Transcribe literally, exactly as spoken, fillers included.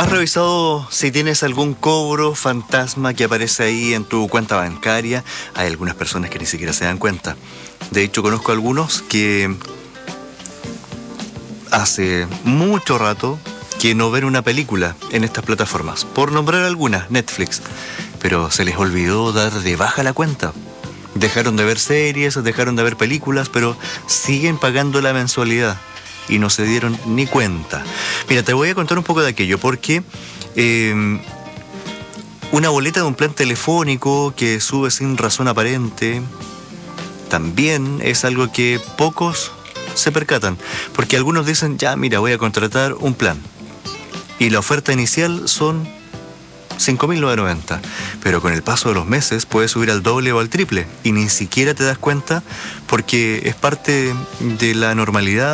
¿Has revisado si tienes algún cobro fantasma que aparece ahí en tu cuenta bancaria? Hay algunas personas que ni siquiera se dan cuenta. De hecho, conozco algunos que hace mucho rato que no ven una película en estas plataformas. Por nombrar algunas, Netflix. Pero se les olvidó dar de baja la cuenta. Dejaron de ver series, dejaron de ver películas, pero siguen pagando la mensualidad. Y no se dieron ni cuenta. Mira, te voy a contar un poco de aquello, porque eh, una boleta de un plan telefónico que sube sin razón aparente también es algo que pocos se percatan, porque algunos dicen, ya mira, voy a contratar un plan y la oferta inicial son cinco mil novecientos noventa, pero con el paso de los meses puede subir al doble o al triple y ni siquiera te das cuenta porque es parte de la normalidad